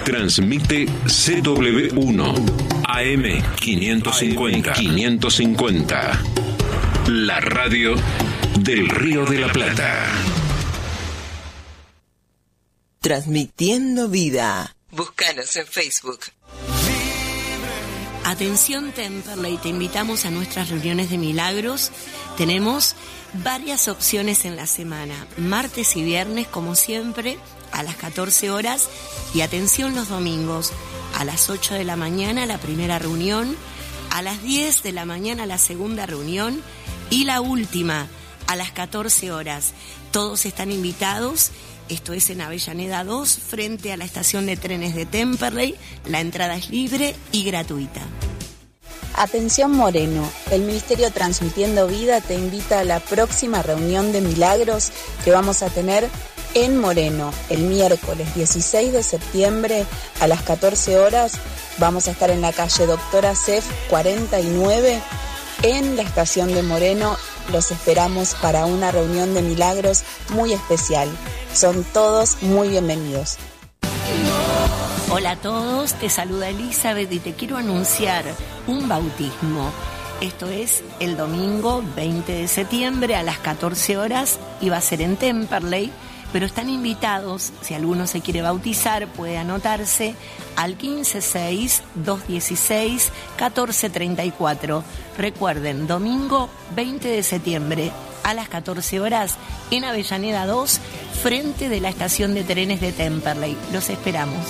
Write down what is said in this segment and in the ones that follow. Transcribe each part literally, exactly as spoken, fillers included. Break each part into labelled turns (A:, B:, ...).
A: Transmite C W uno A M quinientos cincuenta. quinientos cincuenta. La radio del Río de la Plata.
B: Transmitiendo vida. Búscanos en Facebook. Atención Temperley, te invitamos a nuestras reuniones de milagros. Tenemos varias opciones en la semana, martes y viernes como siempre a las catorce horas, y atención los domingos a las ocho de la mañana la primera reunión, a las diez de la mañana la segunda reunión y la última a las catorce horas. Todos están invitados. Esto es en Avellaneda dos, frente a la estación de trenes de Temperley. La entrada es libre y gratuita.
C: Atención Moreno, el Ministerio Transmitiendo Vida te invita a la próxima reunión de milagros que vamos a tener en Moreno el miércoles dieciséis de septiembre a las catorce horas. Vamos a estar en la calle Doctora Cef cuarenta y nueve en la estación de Moreno. Los esperamos para una reunión de milagros muy especial. Son todos muy bienvenidos.
B: Hola a todos, te saluda Elizabeth y te quiero anunciar un bautismo. Esto es el domingo veinte de septiembre a las catorce horas y va a ser en Temperley, pero están invitados, si alguno se quiere bautizar, puede anotarse al quince seis, dos dieciséis, catorce treinta y cuatro. Recuerden, domingo veinte de septiembre a las catorce horas en Avellaneda dos, frente de la estación de trenes de Temperley. Los esperamos.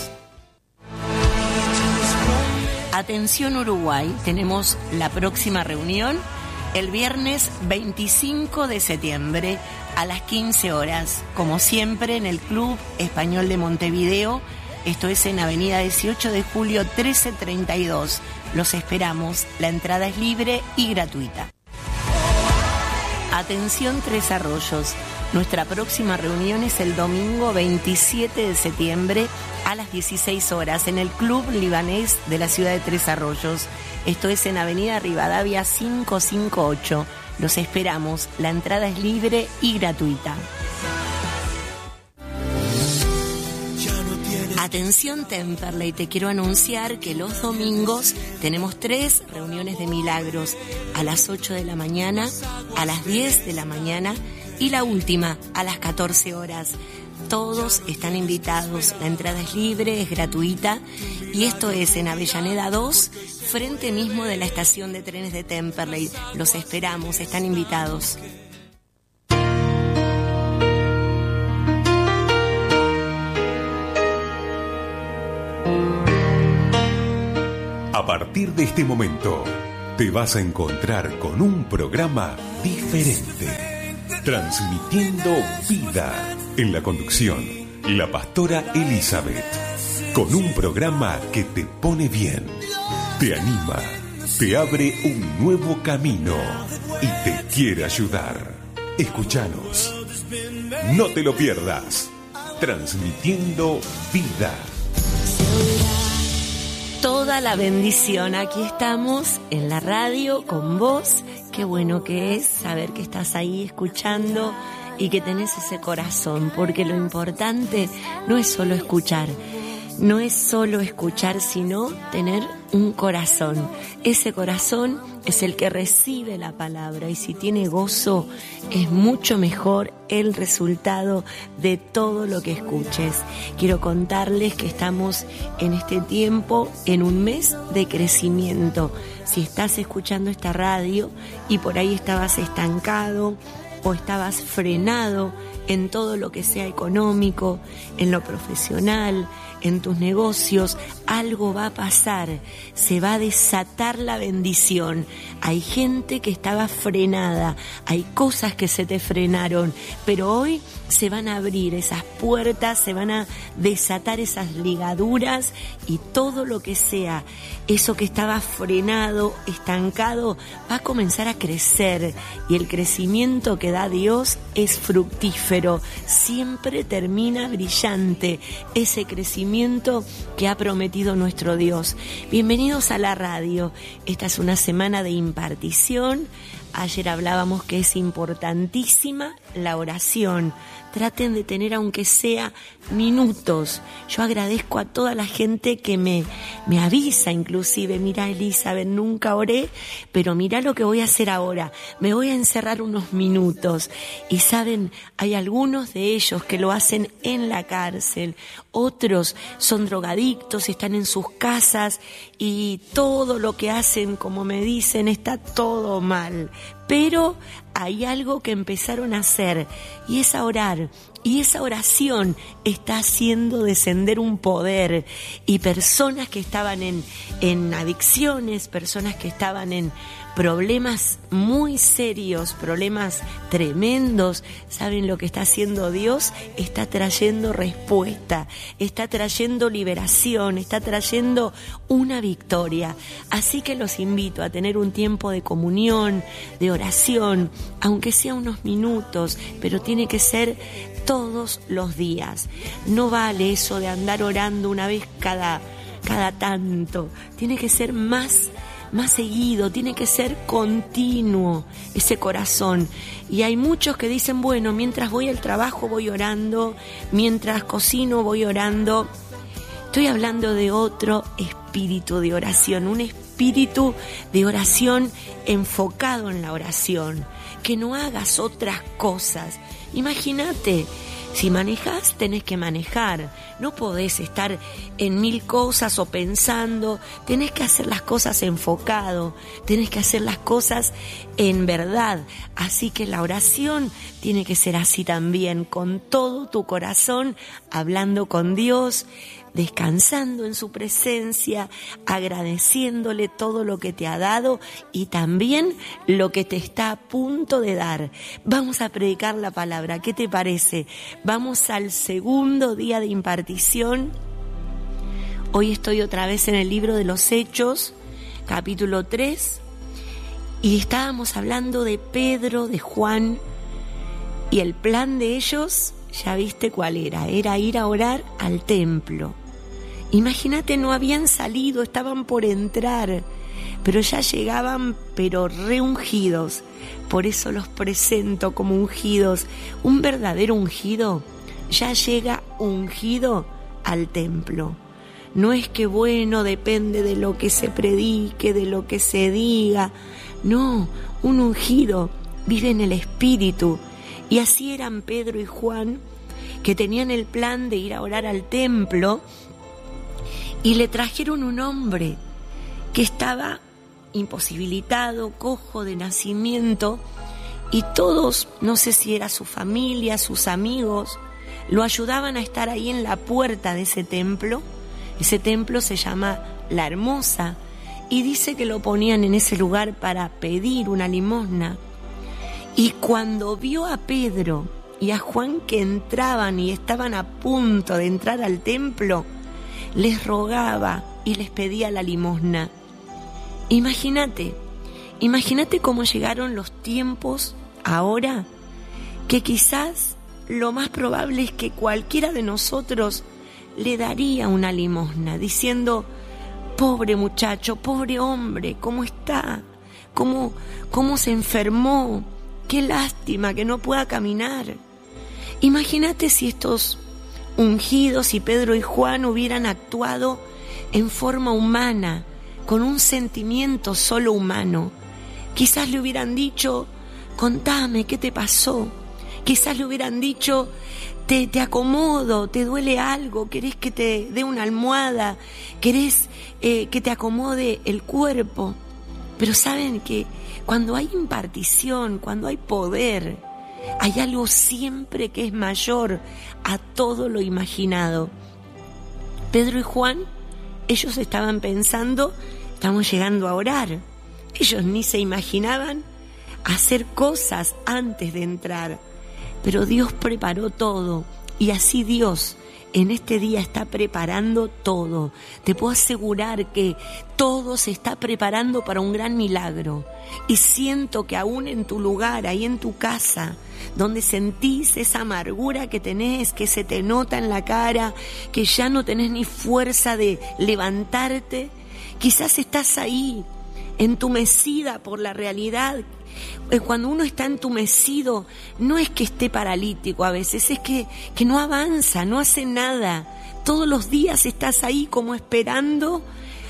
B: Atención Uruguay, tenemos la próxima reunión el viernes veinticinco de septiembre a las quince horas, como siempre en el Club Español de Montevideo. Esto es en Avenida dieciocho de julio trece treinta y dos. Los esperamos, la entrada es libre y gratuita. Atención Tres Arroyos, nuestra próxima reunión es el domingo veintisiete de septiembre a las dieciséis horas en el Club Libanés de la ciudad de Tres Arroyos. Esto es en Avenida Rivadavia quinientos cincuenta y ocho. Los esperamos, la entrada es libre y gratuita. Atención Temperley, te quiero anunciar que los domingos tenemos tres reuniones de milagros, a las ocho de la mañana, a las diez de la mañana y la última a las catorce horas. Todos están invitados, la entrada es libre, es gratuita, y esto es en Avellaneda dos, frente mismo de la estación de trenes de Temperley. Los esperamos, están invitados.
D: A partir de este momento, te vas a encontrar con un programa diferente, transmitiendo vida. En la conducción, la pastora Elizabeth, con un programa que te pone bien, te anima, te abre un nuevo camino y te quiere ayudar. Escúchanos, no te lo pierdas, transmitiendo vida.
B: Toda la bendición, aquí estamos en la radio con vos. Qué bueno que es saber que estás ahí escuchando y que tenés ese corazón, porque lo importante no es solo escuchar, no es solo escuchar, sino tener un corazón. Ese corazón es el que recibe la palabra, y si tiene gozo, es mucho mejor el resultado de todo lo que escuches. Quiero contarles que estamos en este tiempo, en un mes de crecimiento. Si estás escuchando esta radio y por ahí estabas estancado o estabas frenado en todo lo que sea económico, en lo profesional, en tus negocios, algo va a pasar, se va a desatar la bendición. Hay gente que estaba frenada, hay cosas que se te frenaron, pero hoy se van a abrir esas puertas, se van a desatar esas ligaduras, y todo lo que sea, eso que estaba frenado, estancado, va a comenzar a crecer, y el crecimiento que da Dios es fructífero, siempre termina brillante ese crecimiento que ha prometido nuestro Dios. Bienvenidos a la radio. Esta es una semana de impartición. Ayer hablábamos que es importantísima la oración. traten de tener aunque sea minutos. Yo agradezco a toda la gente que me, me avisa, inclusive, mira Elizabeth, nunca oré, pero mira lo que voy a hacer ahora, me voy a encerrar unos minutos. Y saben, hay algunos de ellos que lo hacen en la cárcel, otros son drogadictos, están en sus casas y todo lo que hacen, como me dicen, está todo mal. Pero hay algo que empezaron a hacer y es a orar. Y esa oración está haciendo descender un poder. Y personas que estaban en, en adicciones, personas que estaban en problemas muy serios, problemas tremendos, ¿saben lo que está haciendo Dios? Está trayendo respuesta, está trayendo liberación, está trayendo una victoria. Así que los invito a tener un tiempo de comunión, de oración, aunque sea unos minutos, pero tiene que ser todos los días. No vale eso de andar orando una vez cada, cada tanto. Tiene que ser más, más seguido, tiene que ser continuo ese corazón. Y hay muchos que dicen, bueno, mientras voy al trabajo voy orando, mientras cocino voy orando. Estoy hablando de otro espíritu de oración, un espíritu de oración enfocado en la oración, que no hagas otras cosas. Imagínate, si manejas, tenés que manejar, no podés estar en mil cosas o pensando, tenés que hacer las cosas enfocado, tenés que hacer las cosas en verdad. Así que la oración tiene que ser así también, con todo tu corazón, hablando con Dios, descansando en su presencia, agradeciéndole todo lo que te ha dado y también lo que te está a punto de dar. Vamos a predicar la palabra, ¿qué te parece? Vamos al segundo día de impartición. Hoy estoy otra vez en el libro de los Hechos, capítulo tres, y estábamos hablando de Pedro, de Juan, y el plan de ellos, ya viste cuál era, era ir a orar al templo. Imagínate, no habían salido, estaban por entrar, pero ya llegaban, pero reungidos. Por eso los presento como ungidos. Un verdadero ungido ya llega ungido al templo. No es que, bueno, depende de lo que se predique, de lo que se diga. No, un ungido vive en el Espíritu. Y así eran Pedro y Juan, que tenían el plan de ir a orar al templo, y le trajeron un hombre que estaba imposibilitado, cojo de nacimiento, y todos, no sé si era su familia, sus amigos, lo ayudaban a estar ahí en la puerta de ese templo. Ese templo se llama La Hermosa, y dice que lo ponían en ese lugar para pedir una limosna. Y cuando vio a Pedro y a Juan que entraban y estaban a punto de entrar al templo, les rogaba y les pedía la limosna. Imagínate, imagínate cómo llegaron los tiempos ahora, que quizás lo más probable es que cualquiera de nosotros le daría una limosna, diciendo, pobre muchacho, pobre hombre, ¿cómo está? ¿Cómo, cómo se enfermó? Qué lástima que no pueda caminar. Imagínate si estos ungidos y Pedro y Juan hubieran actuado en forma humana, con un sentimiento solo humano. Quizás le hubieran dicho, contame, ¿qué te pasó? Quizás le hubieran dicho, te, te acomodo, te duele algo, querés que te dé una almohada, querés eh, que te acomode el cuerpo. Pero saben que cuando hay impartición, cuando hay poder, hay algo siempre que es mayor a todo lo imaginado. Pedro y Juan, ellos estaban pensando, estamos llegando a orar. Ellos ni se imaginaban hacer cosas antes de entrar. Pero Dios preparó todo, y así Dios en este día está preparando todo. Te puedo asegurar que todo se está preparando para un gran milagro. Y siento que aún en tu lugar, ahí en tu casa, donde sentís esa amargura que tenés, que se te nota en la cara, que ya no tenés ni fuerza de levantarte, quizás estás ahí, entumecida por la realidad Cuando uno está entumecido, no es que esté paralítico a veces, es que, que no avanza, no hace nada. Todos los días estás ahí como esperando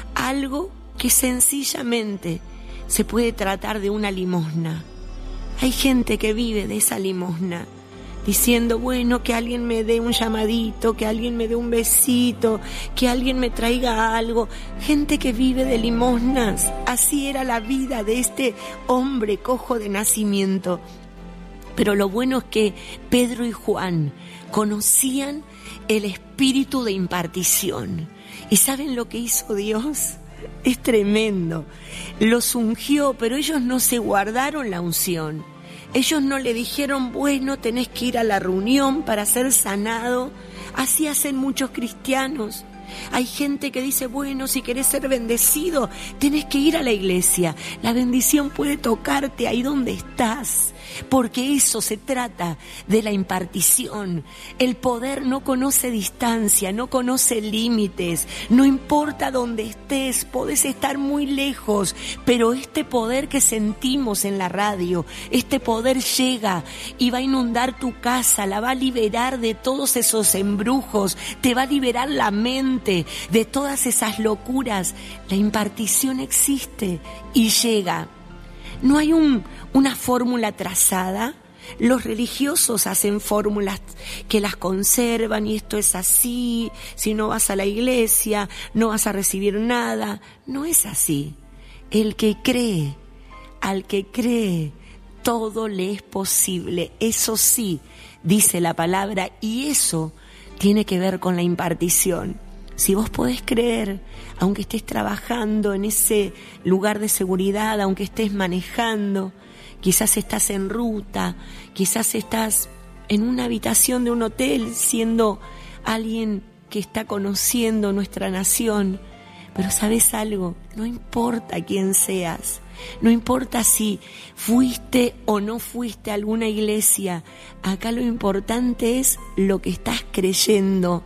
B: algo que sencillamente se puede tratar de una limosna. Hay gente que vive de esa limosna, diciendo, bueno, que alguien me dé un llamadito, que alguien me dé un besito, que alguien me traiga algo. Gente que vive de limosnas. Así era la vida de este hombre cojo de nacimiento. Pero lo bueno es que Pedro y Juan conocían el espíritu de impartición. ¿Y saben lo que hizo Dios? Es tremendo. Los ungió, pero ellos no se guardaron la unción. Ellos no le dijeron, bueno, tenés que ir a la reunión para ser sanado. Así hacen muchos cristianos. Hay gente que dice, bueno, si querés ser bendecido, tenés que ir a la iglesia. La bendición puede tocarte ahí donde estás, porque eso se trata de la impartición. El poder no conoce distancia, no conoce límites, no importa dónde estés, podés estar muy lejos, pero este poder que sentimos en la radio, este poder llega y va a inundar tu casa, la va a liberar de todos esos embrujos, te va a liberar la mente de todas esas locuras. La impartición existe y llega. No hay un, una fórmula trazada. Los religiosos hacen fórmulas que las conservan y esto es así, si no vas a la iglesia no vas a recibir nada. No es así. El que cree, al que cree, todo le es posible. Eso sí, dice la palabra, y eso tiene que ver con la impartición. Si vos podés creer, aunque estés trabajando en ese lugar de seguridad, aunque estés manejando, quizás estás en ruta, quizás estás en una habitación de un hotel siendo alguien que está conociendo nuestra nación, pero ¿sabes algo? No importa quién seas, no importa si fuiste o no fuiste a alguna iglesia, acá lo importante es lo que estás creyendo.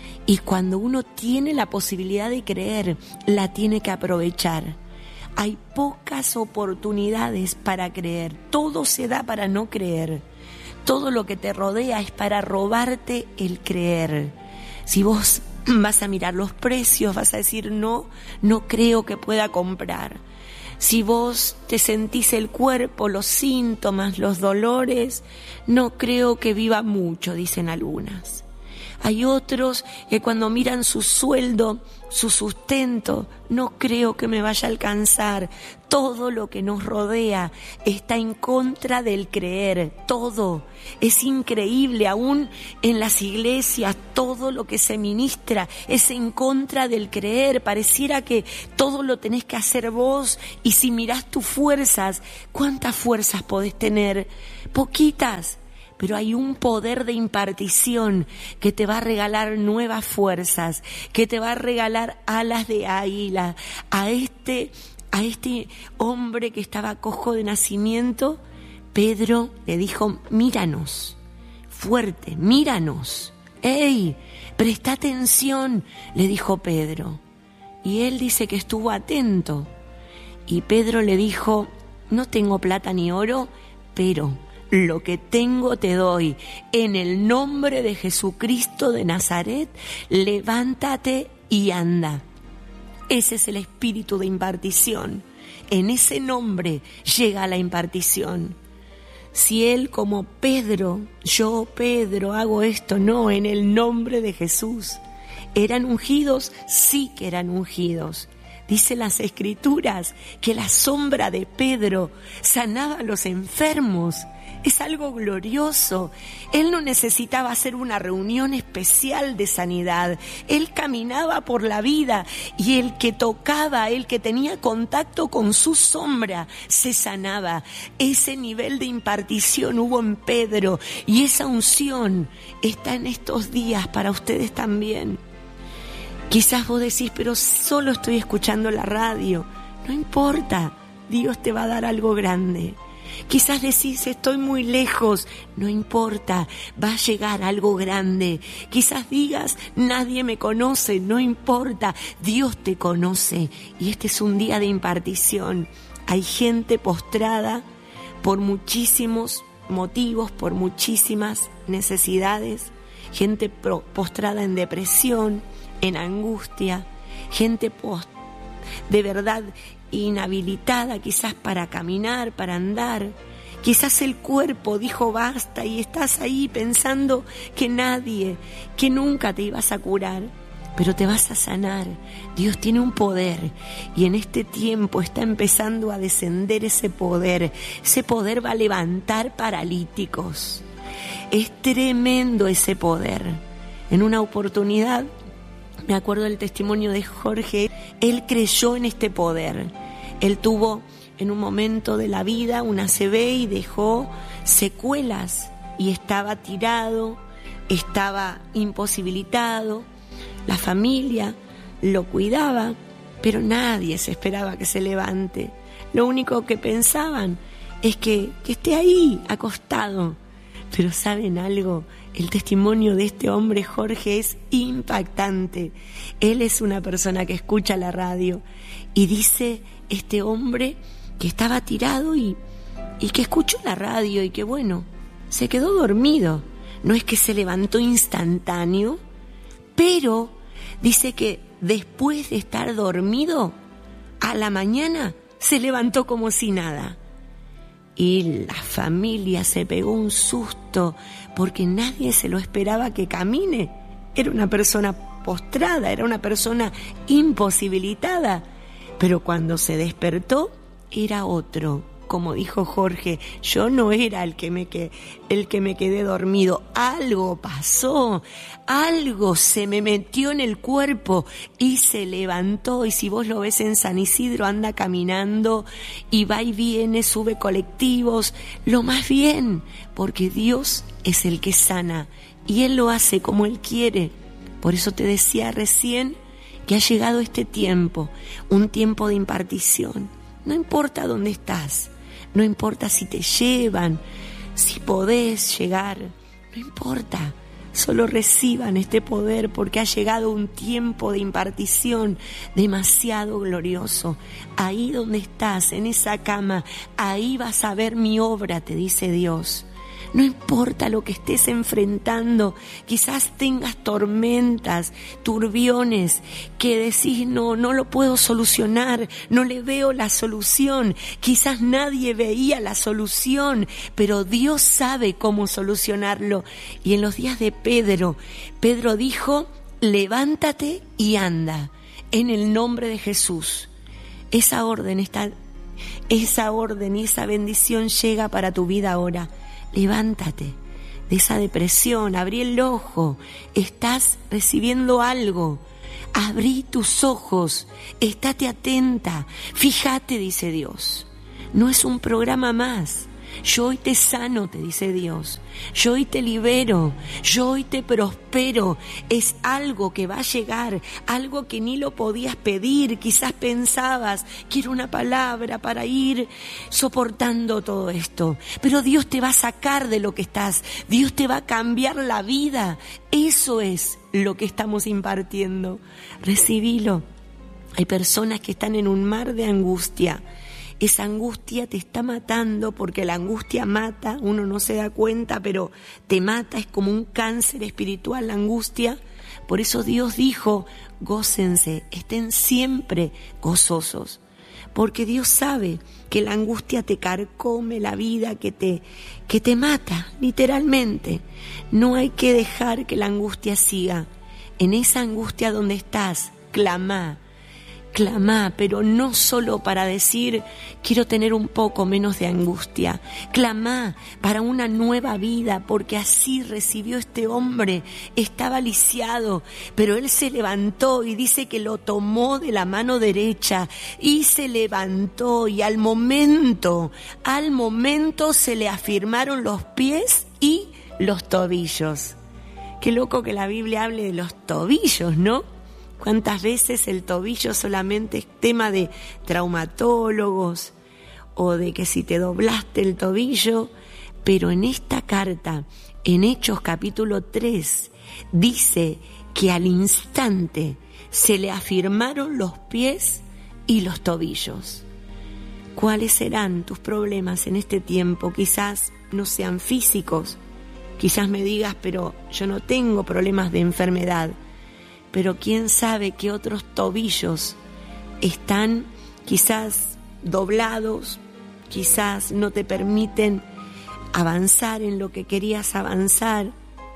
B: Y cuando uno tiene la posibilidad de creer, la tiene que aprovechar. Hay pocas oportunidades para creer. Todo se da para no creer. Todo lo que te rodea es para robarte el creer. Si vos vas a mirar los precios, vas a decir, no, no creo que pueda comprar. Si vos te sentís el cuerpo, los síntomas, los dolores, no creo que viva mucho, dicen algunas. Hay otros que cuando miran su sueldo, su sustento, no creo que me vaya a alcanzar. Todo lo que nos rodea está en contra del creer, todo. Es increíble, aún en las iglesias, todo lo que se ministra es en contra del creer. Pareciera que todo lo tenés que hacer vos, y si mirás tus fuerzas, ¿cuántas fuerzas podés tener? Poquitas. Pero hay un poder de impartición que te va a regalar nuevas fuerzas, que te va a regalar alas de águila. A este, a este hombre que estaba cojo de nacimiento, Pedro le dijo, míranos, fuerte, míranos. ¡Ey! Presta atención, le dijo Pedro. Y él dice que estuvo atento. Y Pedro le dijo, no tengo plata ni oro, pero lo que tengo te doy. En el nombre de Jesucristo de Nazaret, levántate y anda. Ese es el espíritu de impartición. En ese nombre llega la impartición. Si él, como Pedro, yo Pedro hago esto, no, en el nombre de Jesús. ¿Eran ungidos? Sí que eran ungidos. Dicen las Escrituras que la sombra de Pedro sanaba a los enfermos. Es algo glorioso. Él no necesitaba hacer una reunión especial de sanidad. Él caminaba por la vida y el que tocaba, el que tenía contacto con su sombra, se sanaba. Ese nivel de impartición hubo en Pedro y esa unción está en estos días para ustedes también. Quizás vos decís, pero solo estoy escuchando la radio. No importa, Dios te va a dar algo grande. Quizás decís, estoy muy lejos, no importa, va a llegar algo grande. Quizás digas, nadie me conoce, no importa, Dios te conoce. Y este es un día de impartición. Hay gente postrada, por muchísimos motivos, por muchísimas necesidades, gente postrada en depresión, en angustia, gente post, de verdad inhabilitada quizás para caminar, para andar. Quizás el cuerpo dijo basta y estás ahí pensando que nadie, que nunca te ibas a curar, pero te vas a sanar. Dios tiene un poder y en este tiempo está empezando a descender ese poder. Ese poder va a levantar paralíticos. Es tremendo ese poder. En una oportunidad, me acuerdo del testimonio de Jorge, él creyó en este poder. Él tuvo en un momento de la vida una A C V y dejó secuelas y estaba tirado, estaba imposibilitado. La familia lo cuidaba, pero nadie se esperaba que se levante. Lo único que pensaban es que, que esté ahí, acostado. Pero ¿saben algo? El testimonio de este hombre, Jorge, es impactante. Él es una persona que escucha la radio y dice este hombre que estaba tirado y, y que escuchó la radio y que bueno, se quedó dormido. No es que se levantó instantáneo, pero dice que después de estar dormido, a la mañana se levantó como si nada. Y la familia se pegó un susto porque nadie se lo esperaba que camine. Era una persona postrada, era una persona imposibilitada. Pero cuando se despertó, era otro. Como dijo Jorge, yo no era el que me que, el que me quedé dormido. Algo pasó, algo se me metió en el cuerpo y se levantó. Y si vos lo ves en San Isidro, anda caminando y va y viene, sube colectivos. Lo más bien, porque Dios es el que sana y Él lo hace como Él quiere. Por eso te decía recién que ha llegado este tiempo, un tiempo de impartición. No importa dónde estás. No importa si te llevan, si podés llegar, no importa, solo reciban este poder porque ha llegado un tiempo de impartición demasiado glorioso. Ahí donde estás, en esa cama, ahí vas a ver mi obra, te dice Dios. No importa lo que estés enfrentando, quizás tengas tormentas, turbiones, que decís no, no lo puedo solucionar, no le veo la solución, quizás nadie veía la solución, pero Dios sabe cómo solucionarlo. Y en los días de Pedro, Pedro dijo, levántate y anda, en el nombre de Jesús. Esa orden está, esa orden y esa bendición llega para tu vida ahora. Levántate de esa depresión, abrí el ojo, estás recibiendo algo, abrí tus ojos, estate atenta, fíjate, dice Dios, no es un programa más. Yo hoy te sano, te dice Dios. Yo hoy te libero. Yo hoy te prospero. Es algo que va a llegar, algo que ni lo podías pedir. Quizás pensabas, quiero una palabra para ir soportando todo esto. Pero Dios te va a sacar de lo que estás. Dios te va a cambiar la vida. Eso es lo que estamos impartiendo. Recibilo. Hay personas que están en un mar de angustia. Esa angustia te está matando porque la angustia mata, uno no se da cuenta, pero te mata, es como un cáncer espiritual la angustia. Por eso Dios dijo, gócense, estén siempre gozosos, porque Dios sabe que la angustia te carcome la vida, que te, que te mata, literalmente. No hay que dejar que la angustia siga. En esa angustia donde estás, clamá. Clamá, pero no solo para decir quiero tener un poco menos de angustia. Clamá para una nueva vida, porque así recibió este hombre. Estaba lisiado, pero él se levantó y dice que lo tomó de la mano derecha y se levantó, y al momento, al momento se le afirmaron los pies y los tobillos. Qué loco que la Biblia hable de los tobillos, ¿no? ¿Cuántas veces el tobillo solamente es tema de traumatólogos o de que si te doblaste el tobillo? Pero en esta carta, en Hechos capítulo tres, dice que al instante se le afirmaron los pies y los tobillos. cuáles serán tus problemas en este tiempo. Quizás no sean físicos, quizás me digas, pero yo no tengo problemas de enfermedad, pero quién sabe qué otros tobillos están quizás doblados, quizás no te permiten avanzar en lo que querías avanzar,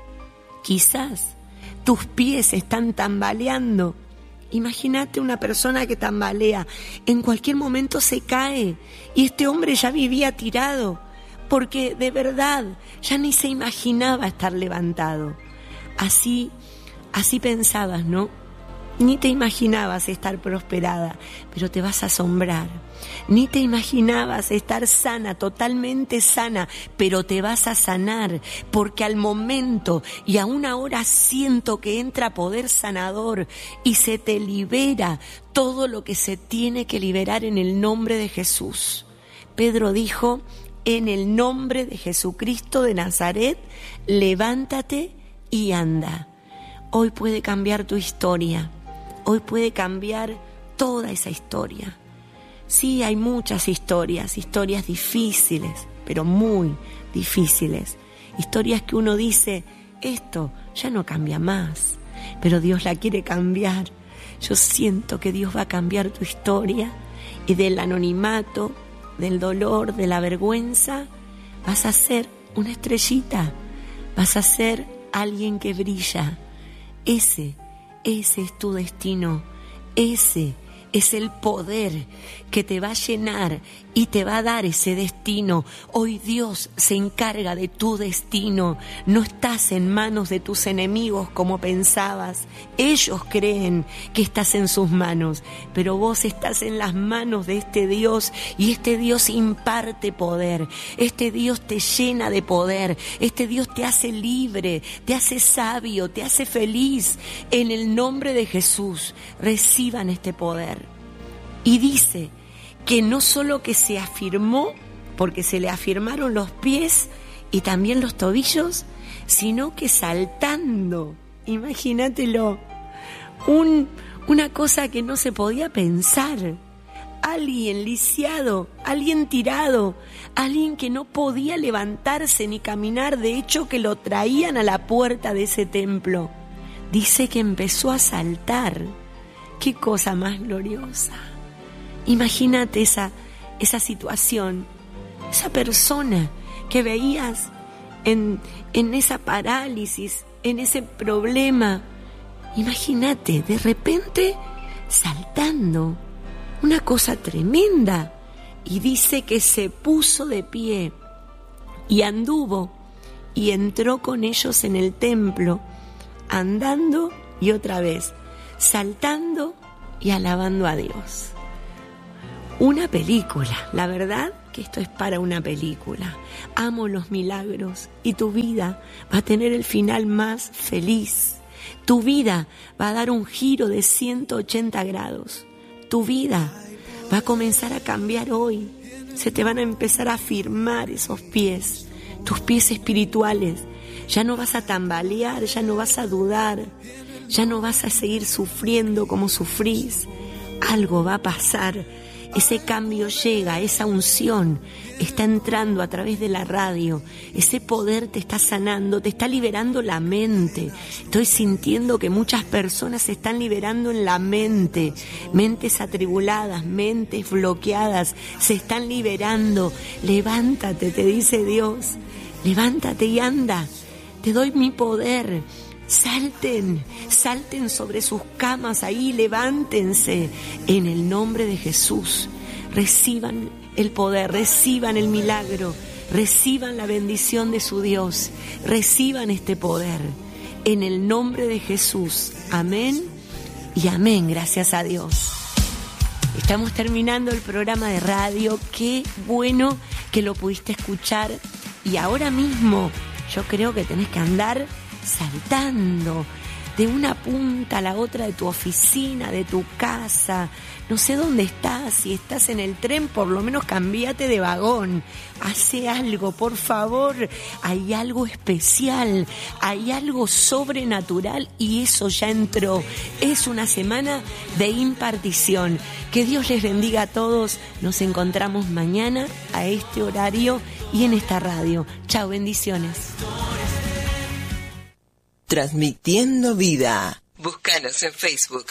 B: quizás tus pies están tambaleando. Imagínate una persona que tambalea, en cualquier momento se cae, y este hombre ya vivía tirado, porque de verdad ya ni se imaginaba estar levantado. Así, así pensabas, ¿no? Ni te imaginabas estar prosperada, pero te vas a asombrar. Ni te imaginabas estar sana, totalmente sana, pero te vas a sanar, porque al momento y aún ahora siento que entra poder sanador y se te libera todo lo que se tiene que liberar en el nombre de Jesús. Pedro dijo: en el nombre de Jesucristo de Nazaret, levántate y anda. Hoy puede cambiar tu historia. Hoy puede cambiar toda esa historia. Sí, hay muchas historias, historias difíciles, pero muy difíciles. Historias que uno dice, esto ya no cambia más, pero Dios la quiere cambiar. Yo siento que Dios va a cambiar tu historia, y del anonimato, del dolor, de la vergüenza, vas a ser una estrellita, vas a ser alguien que brilla. Ese Ese es tu destino, ese es el poder que te va a llenar y te va a dar ese destino. Hoy Dios se encarga de tu destino. No estás en manos de tus enemigos como pensabas. Ellos creen que estás en sus manos, pero vos estás en las manos de este Dios, y este Dios imparte poder. Este Dios te llena de poder. Este Dios te hace libre, te hace sabio, te hace feliz. En el nombre de Jesús, reciban este poder. Y dice que no solo que se afirmó, porque se le afirmaron los pies y también los tobillos, sino que saltando, imagínatelo, un, una cosa que no se podía pensar. Alguien lisiado, alguien tirado, alguien que no podía levantarse ni caminar, de hecho que lo traían a la puerta de ese templo. Dice que empezó a saltar. ¡Qué cosa más gloriosa! Imagínate esa, esa situación, esa persona que veías en, en esa parálisis, en ese problema. Imagínate, de repente, saltando, una cosa tremenda. Y dice que se puso de pie y anduvo y entró con ellos en el templo, andando y otra vez, saltando y alabando a Dios. Una película, la verdad que esto es para una película. Amo los milagros y tu vida va a tener el final más feliz. Tu vida va a dar un giro de ciento ochenta grados. Tu vida va a comenzar a cambiar hoy. Se te van a empezar a firmar esos pies, tus pies espirituales. Ya no vas a tambalear, ya no vas a dudar, ya no vas a seguir sufriendo como sufrís. Algo va a pasar. Ese cambio llega, esa unción está entrando a través de la radio, ese poder te está sanando, te está liberando la mente. Estoy sintiendo que muchas personas se están liberando en la mente, mentes atribuladas, mentes bloqueadas, se están liberando. Levántate, te dice Dios, levántate y anda, te doy mi poder. Salten, salten sobre sus camas ahí, levántense en el nombre de Jesús. Reciban el poder, reciban el milagro, reciban la bendición de su Dios, reciban este poder en el nombre de Jesús. Amén y amén, gracias a Dios. Estamos terminando el programa de radio, qué bueno que lo pudiste escuchar, y ahora mismo yo creo que tenés que andar saltando, de una punta a la otra de tu oficina, de tu casa. No sé dónde estás, si estás en el tren, por lo menos cambiate de vagón. Hace algo, por favor. Hay algo especial, hay algo sobrenatural y eso ya entró. Es una semana de impartición. Que Dios les bendiga a todos. Nos encontramos mañana a este horario y en esta radio. Chao, bendiciones.
E: Transmitiendo vida. Búscanos en Facebook.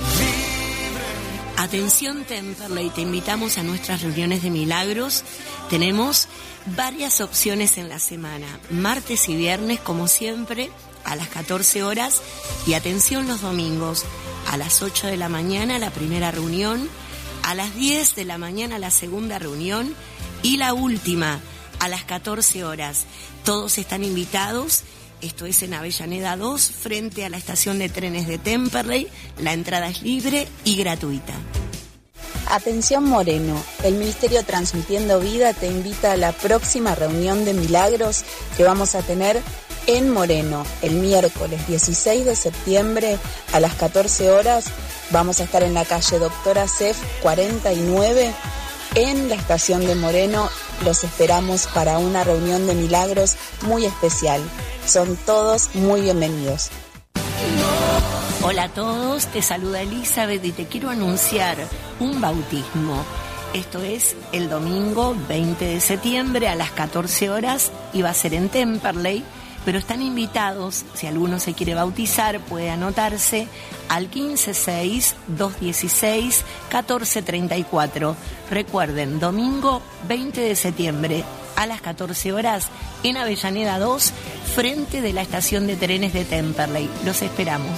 B: Atención Temperley, te invitamos a nuestras reuniones de milagros. Tenemos varias opciones en la semana, martes y viernes como siempre a las catorce horas y atención los domingos a las ocho de la mañana la primera reunión, a las diez de la mañana la segunda reunión y la última a las catorce horas. Todos están invitados. Esto es en Avellaneda dos, frente a la estación de trenes de Temperley. La entrada es libre y gratuita.
C: Atención Moreno, el Ministerio Transmitiendo Vida te invita a la próxima reunión de milagros que vamos a tener en Moreno, el miércoles dieciséis de septiembre a las catorce horas. Vamos a estar en la calle Doctora Cef cuarenta y nueve, en la estación de Moreno. Los esperamos para una reunión de milagros muy especial. Son todos muy bienvenidos.
B: Hola a todos, te saluda Elizabeth y te quiero anunciar un bautismo. Esto es el domingo veinte de septiembre a las catorce horas y va a ser en Temperley, pero están invitados, si alguno se quiere bautizar puede anotarse al quince seis, dos dieciséis, catorce treinta y cuatro. Recuerden, domingo veinte de septiembre a las catorce horas en Avellaneda dos, frente de la estación de trenes de Temperley. Los esperamos.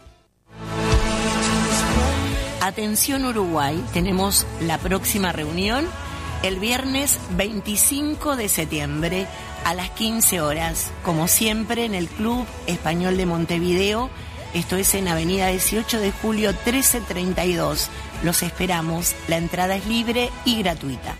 B: Atención Uruguay, tenemos la próxima reunión el viernes veinticinco de septiembre a las quince horas, como siempre en el Club Español de Montevideo. Esto es en Avenida dieciocho de julio trece treinta y dos. Los esperamos, la entrada es libre y gratuita.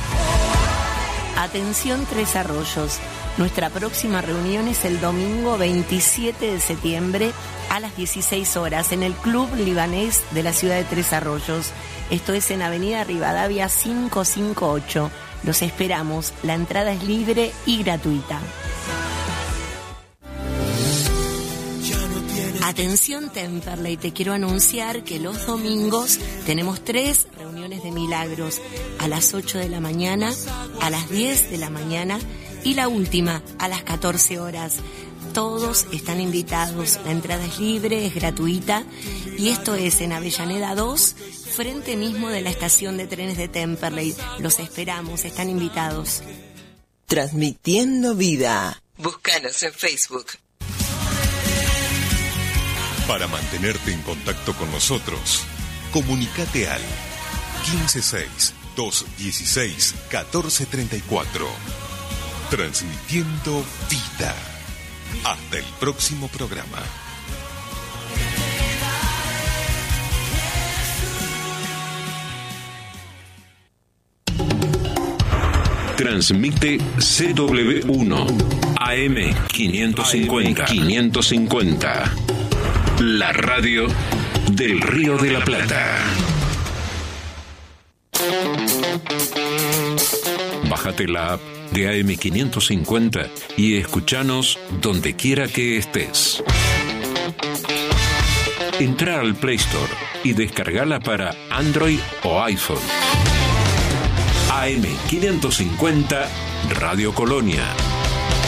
B: Atención Tres Arroyos, nuestra próxima reunión es el domingo veintisiete de septiembre a las dieciséis horas en el Club Libanés de la ciudad de Tres Arroyos. Esto es en Avenida Rivadavia quinientos cincuenta y ocho. Los esperamos, la entrada es libre y gratuita. Atención Temperley, te quiero anunciar que los domingos tenemos tres reuniones de milagros, a las ocho de la mañana, a las diez de la mañana y la última a las catorce horas. Todos están invitados, la entrada es libre, es gratuita y esto es en Avellaneda dos, frente mismo de la estación de trenes de Temperley. Los esperamos, están invitados.
E: Transmitiendo vida. Búscanos en Facebook.
D: Para mantenerte en contacto con nosotros, comunícate al quince seis, dos dieciséis, catorce treinta y cuatro. Transmitiendo vida. Hasta el próximo programa.
A: Transmite C W uno A M quinientos cincuenta. quinientos cincuenta. La radio del Río de la Plata. Bájate la app de A M quinientos cincuenta y escuchanos donde quiera que estés. Entra al Play Store y descargala para Android o iPhone. A M quinientos cincuenta Radio Colonia.